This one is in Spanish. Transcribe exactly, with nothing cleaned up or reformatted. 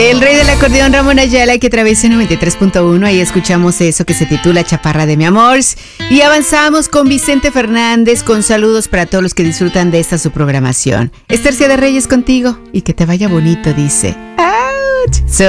El rey del acordeón, Ramón Ayala, que atraviesa noventa y tres punto uno. Ahí escuchamos eso que se titula Chaparra de mi amor. Y avanzamos con Vicente Fernández, con saludos para todos los que disfrutan de esta su programación. Estercia de Reyes contigo y que te vaya bonito, dice. ¡Auch! So